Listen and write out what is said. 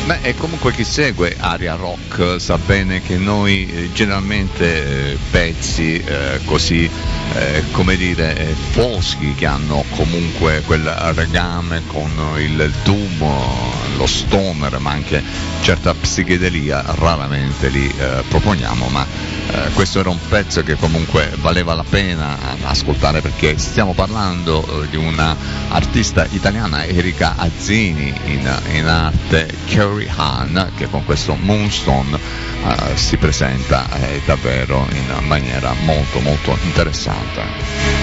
Beh, e comunque chi segue Aria Rock sa bene che noi generalmente pezzi così come dire foschi, che hanno comunque quel legame con il doom, lo stoner, ma anche certa psichedelia, raramente li proponiamo, ma questo era un pezzo che comunque valeva la pena ascoltare, perché stiamo parlando di una artista italiana, Erika Azzini, in arte Carrie Han, che con questo Moonstone si presenta davvero in maniera molto molto interessante.